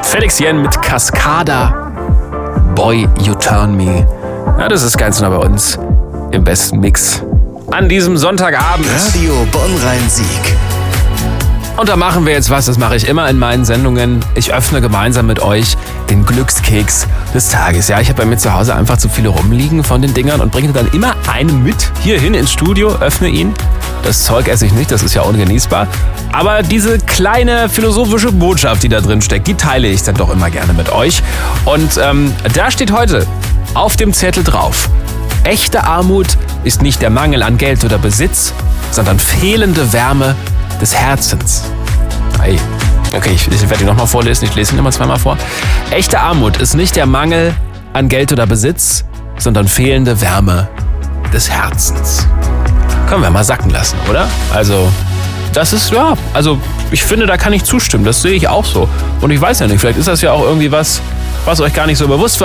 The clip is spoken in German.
Felix Jen mit Cascada. Boy, You Turn Me. Ja, das ist ganz nah bei uns im besten Mix an diesem Sonntagabend. Radio Bonn-Rhein-Sieg. Und da machen wir jetzt was, das mache ich immer in meinen Sendungen. Ich öffne gemeinsam mit euch den Glückskeks des Tages. Ja, ich habe bei mir zu Hause einfach zu viele rumliegen von den Dingern und bringe dann immer einen mit hierhin ins Studio, öffne ihn. Das Zeug esse ich nicht, das ist ja ungenießbar. Aber diese kleine philosophische Botschaft, die da drin steckt, die teile ich dann doch immer gerne mit euch. Und da steht heute auf dem Zettel drauf: Echte Armut ist nicht der Mangel an Geld oder Besitz, sondern fehlende Wärme des Herzens. Hey. Okay, ich werde ihn nochmal vorlesen, ich lese ihn immer zweimal vor. Echte Armut ist nicht der Mangel an Geld oder Besitz, sondern fehlende Wärme des Herzens. Können wir mal sacken lassen, oder? Also, das ist, ja, also ich finde, da kann ich zustimmen, das sehe ich auch so. Und ich weiß ja nicht, vielleicht ist das ja auch irgendwie was euch gar nicht so bewusst war.